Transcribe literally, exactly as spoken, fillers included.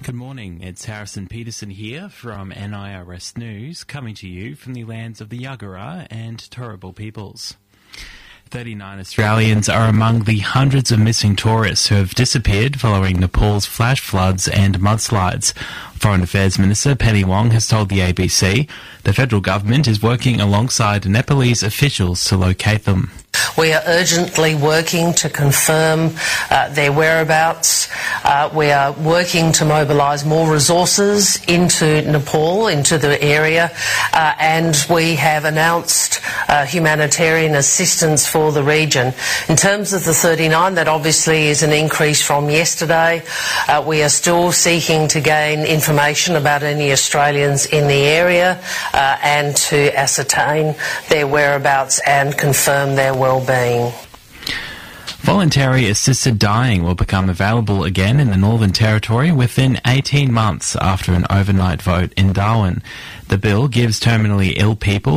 Good morning, it's Harrison Peterson here from N I R S News, coming to you from the lands of the Yagara and Turrbal peoples. thirty-nine Australians are among the hundreds of missing tourists who have disappeared following Nepal's flash floods and mudslides. Foreign Affairs Minister Penny Wong has told the A B C the federal government is working alongside Nepalese officials to locate them. We are urgently working to confirm uh, their whereabouts. Uh, we are working to mobilise more resources into Nepal, into the area, uh, and we have announced uh, humanitarian assistance for the region. In terms of the thirty-nine, that obviously is an increase from yesterday. Uh, we are still seeking to gain information about any Australians in the area uh, and to ascertain their whereabouts and confirm their well-being. Voluntary assisted dying will become available again in the Northern Territory within eighteen months after an overnight vote in Darwin. The bill gives terminally ill people